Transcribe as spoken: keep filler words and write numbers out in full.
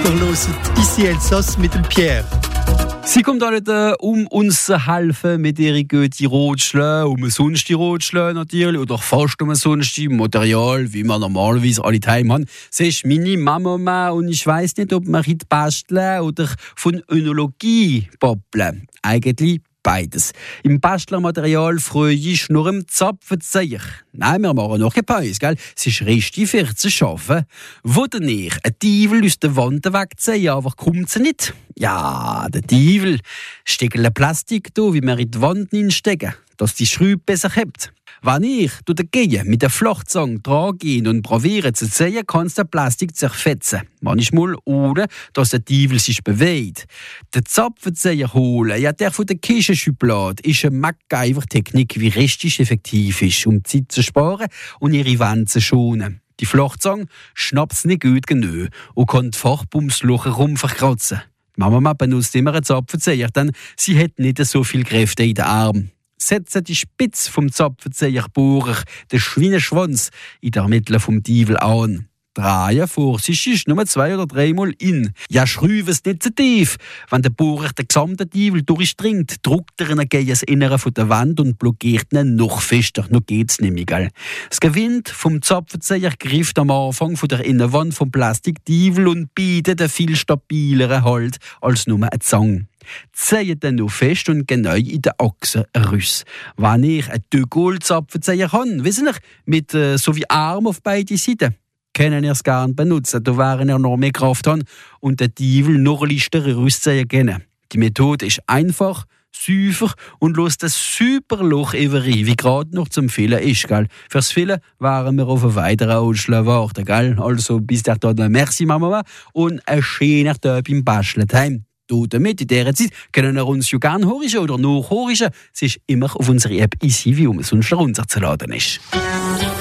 Wir hören «Ici Elsass» mit dem Pierre. Sie kommt heute, um uns zu helfen mit ihren guten Rotschlägen, um sonstige Rotschläge natürlich, oder fast um sonstige Material, wie wir normalerweise alle daheim haben. Sie ist meine Mama und ich weiss nicht, ob wir heute basteln oder von Önologie babbeln. Eigentlich beides. Im Bastlermaterial freue ich nur im Zapfenzeichen. Nein, wir machen noch ein Päus, gell? Es ist richtig für zu schaffen. Wo denn ich ein Teufel aus der Wand wegziehen, aber kommt sie nicht? Ja, der Teufel steckt ein Plastik da, wie wir in die Wand hineinstecken, dass die Schraube besser hebt. Wenn ich durch den Gehe mit der Flachzange dran gehe und probiere zu ziehen, kann der Plastik zerfetzen. Manchmal ohne, dass der Teufel sich bewegt. Den Zapfenzieher holen, ja der von der Küchenschublade, ist eine MacGyver-Technik, wie richtig effektiv ist, um Zeit zu sparen und ihre Wände zu schonen. Die Flachzange schnappt nicht gut genug und kann die Fachbumsloch herum verkratzen. Die Mama benutzt immer einen Zapfenzieher, denn sie hat nicht so viel Kräfte in den Armen. Setze die Spitze vom Zapfenzieherbohrer, den Schweineschwanz, in der Mitte vom Teufel an. Drehen vorsichtig nur zwei oder dreimal in. Ja, schreibe es nicht zu tief. Wenn der Bohrer den gesamten Teufel durchdringt, drückt er ihn gegen das Innere von der Wand und blockiert ihn noch fester. Noch geht's nicht mehr, gell? Das Gewind vom Zapfenzieher greift am Anfang von der Innenwand vom Plastikteufel und bietet einen viel stabileren Halt als nur eine Zange. Ziehe dann noch fest und genau in der Achse Riss. Wenn ich einen Dögol-Zapfenzieher habe, wissen Sie, mit äh, so wie Arm auf beide Seiten, können ihr es gerne benutzen, da wären ihr noch mehr Kraft haben und den Teufel noch leichter rausziehen können. Die Methode ist einfach, sauber und lässt ein super Loch rein, wie gerade noch zum Füllen ist. Gell? Fürs Füllen wären wir auf einen weiteren Ausschlag warten. Gell? Also bis dahin, merci Mama und ein schöner Tag beim Basteln heim. Damit in dieser Zeit können wir uns ja gerne hören oder nachhören. Es ist immer auf unserer App easy, wie um es sonst runterzuladen ist.